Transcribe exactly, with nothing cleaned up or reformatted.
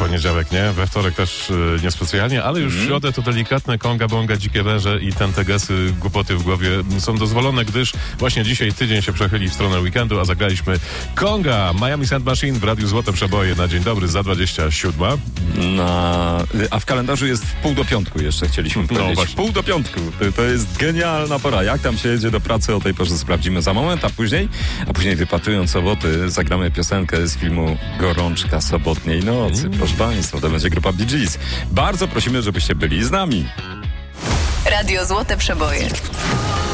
poniedziałek, nie? We wtorek też y, niespecjalnie, ale już w Mm. środę to delikatne konga, bonga, dzikie węże i tentegesy, głupoty w głowie są dozwolone, gdyż właśnie dzisiaj tydzień się przechyli w stronę weekendu, a zagraliśmy konga Miami Sound Machine w Radiu Złote Przeboje na dzień dobry za dwadzieścia siedem. Na, a w kalendarzu jest w pół do piątku jeszcze chcieliśmy No powiedzieć. właśnie. W pół do piątku. To, to jest genialna pora. Jak tam się jedzie do pracy, o tej porze sprawdzimy za moment, a później, a później wypatrując soboty, zagramy piosenkę z filmu Gorączka sobotniej nocy. Mm. Proszę Państwa, to będzie grupa Bee Gees. Bardzo prosimy, żebyście byli z nami. Radio Złote Przeboje.